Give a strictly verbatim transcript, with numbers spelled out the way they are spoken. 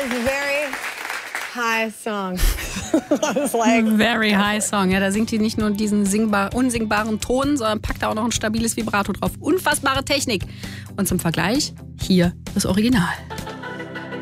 was a very high song. I was like, very high song. Ja, da singt die nicht nur diesen singbar, unsingbaren Ton, sondern packt da auch noch ein stabiles Vibrato drauf. Unfassbare Technik. Und zum Vergleich, hier das Original.